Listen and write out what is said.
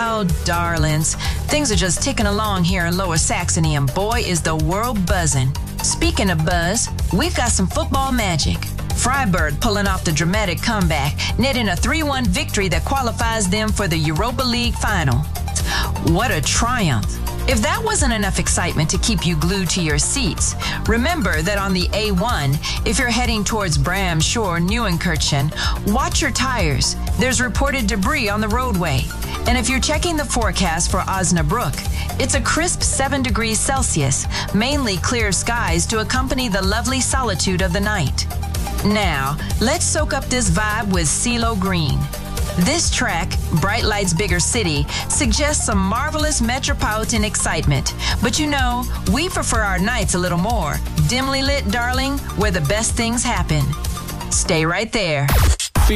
Oh, darlings, things are just ticking along here in Lower Saxony, and boy, is the world buzzing. Speaking of buzz, we've got some football magic. Freiburg pulling off the dramatic comeback, netting a 3-1 victory that qualifies them for the Europa League final. What a triumph. If that wasn't enough excitement to keep you glued to your seats, remember that on the A1, if you're heading towards Bram Shore, Neuenkirchen, watch your tires. There's reported debris on the roadway. And if you're checking the forecast for Osnabrück, it's a crisp 7 degrees Celsius, mainly clear skies to accompany the lovely solitude of the night. Now, let's soak up this vibe with CeeLo Green. This track, Bright Lights Bigger City, suggests some marvelous metropolitan excitement. But you know, we prefer our nights a little more dimly lit, darling, where the best things happen. Stay right there.